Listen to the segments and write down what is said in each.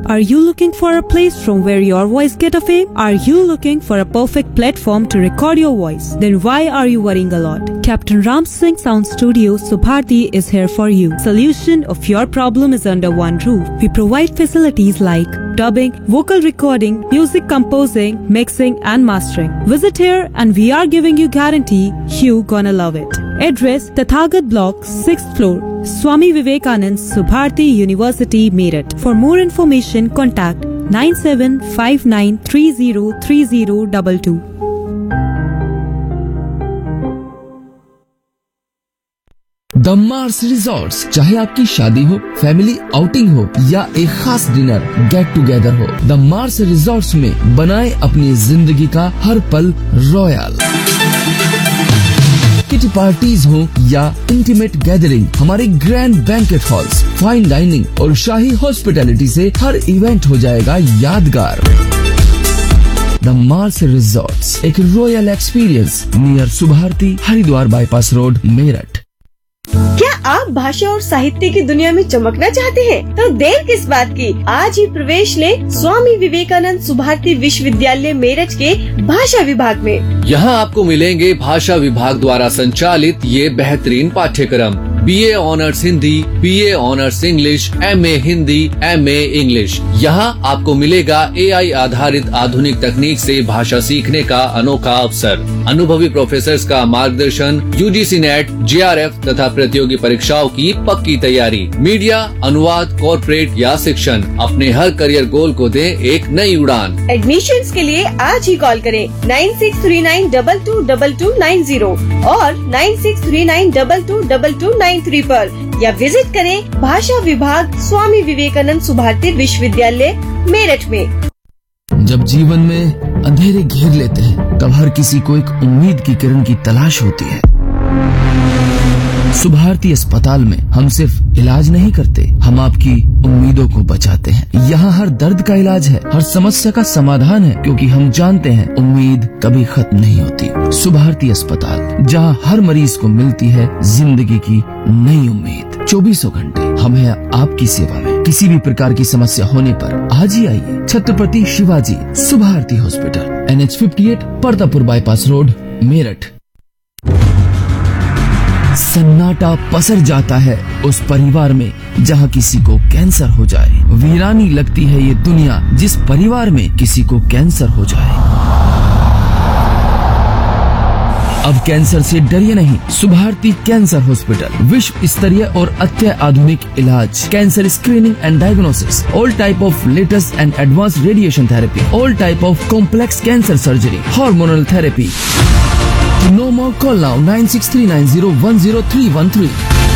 Are you looking for a place from where your voice get a fame? Are you looking for a perfect platform to record your voice? Then why are you worrying a lot? Captain Ram Singh Sound Studio Subharti is here for you. Solution of your problem is under one roof. We provide facilities like dubbing, vocal recording, music composing, mixing and mastering. Visit here and we are giving you guarantee you gonna love it. Address Tathagat Block, 6th floor, Swami Vivekanand Subharti University, Meerut. For more information, contact 9759303022. The Mars resorts, चाहे आपकी शादी हो, family outing हो या एक खास dinner get together हो, the Mars resorts में बनाए अपनी जिंदगी का हर पल रॉयल। किटी पार्टीज हो या इंटीमेट गैदरिंग, हमारे grand banquet halls, fine dining और शाही हॉस्पिटैलिटी से हर इवेंट हो जाएगा यादगार। द मार्स रिजॉर्ट्स, एक royal experience near Subharti, Haridwar bypass road, Meerut. क्या आप भाषा और साहित्य की दुनिया में चमकना चाहते हैं? तो देर किस बात की, आज ही प्रवेश लें स्वामी विवेकानंद सुभारती विश्वविद्यालय मेरठ के भाषा विभाग में। यहाँ आपको मिलेंगे भाषा विभाग द्वारा संचालित ये बेहतरीन पाठ्यक्रम: BA honours Hindi, BA honours English, MA Hindi, MA English. यहाँ आपको मिलेगा AI आधारित आधुनिक तकनीक से भाषा सीखने का अनोखा अवसर, अनुभवी प्रोफेसर्स का मार्गदर्शन, UGC नेट, JRF तथा प्रतियोगी परीक्षाओं की पक्की तैयारी, मीडिया, अनुवाद, कॉर्पोरेट या शिक्षण। अपने हर करियर गोल को दें एक नई उड़ान। एडमिशन्स के लिए आज ही कॉल करें 9639222290 और 9639222293 पर, या विजिट करें भाषा विभाग स्वामी विवेकानंद सुभारती विश्वविद्यालय मेरठ में। जब जीवन में अंधेरे घेर लेते हैं, तब हर किसी को एक उम्मीद की किरण की तलाश होती है। सुभारती अस्पताल में हम सिर्फ इलाज नहीं करते, हम आपकी उम्मीदों को बचाते हैं। यहाँ हर दर्द का इलाज है, हर समस्या का समाधान है, क्योंकि हम जानते हैं उम्मीद कभी खत्म नहीं होती। सुभारती अस्पताल, जहाँ हर मरीज को मिलती है जिंदगी की नई उम्मीद। 24 घंटे हम हैं आपकी सेवा में। किसी भी प्रकार की समस्या होने पर आज ही आइए। Chhatrapati Shivaji Subharti hospital, NH58, Partapur bypass road, Meerut. सन्नाटा पसर जाता है उस परिवार में जहाँ किसी को कैंसर हो जाए। वीरानी लगती है ये दुनिया जिस परिवार में किसी को कैंसर हो जाए। अब कैंसर से डरिए नहीं। सुभारती कैंसर हॉस्पिटल, विश्व स्तरीय और अत्याधुनिक इलाज, cancer screening and diagnosis, all type of latest and advance radiation therapy, all type of complex cancer surgery, hormonal therapy. To know more, call now 9639010313।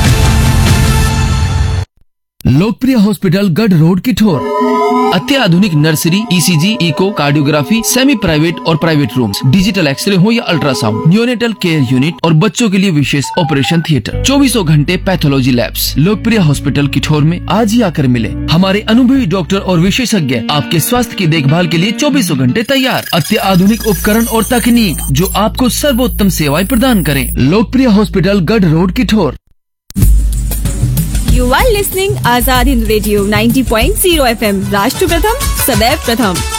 लोकप्रिय हॉस्पिटल, गढ़ रोड, किठोर। अत्याधुनिक nursery, ECG, eco, cardiography, semi private और private rooms, digital x ray हो या ultrasound, neonatal care unit और बच्चों के लिए विशेष ऑपरेशन थिएटर, 24 घंटे पैथोलॉजी लैब्स। लोकप्रिय हॉस्पिटल किठोर में आज ही आकर मिले। हमारे अनुभवी डॉक्टर और विशेषज्ञ आपके स्वास्थ्य की देखभाल के लिए 24 घंटे तैयार। अत्याधुनिक उपकरण और तकनीक जो आपको सर्वोत्तम सेवाएं प्रदान करें। लोकप्रिय हॉस्पिटल, गढ़ road, Kithore. You are listening Azad Hind Radio 90.0 FM, राष्ट्र प्रथम सदैव प्रथम।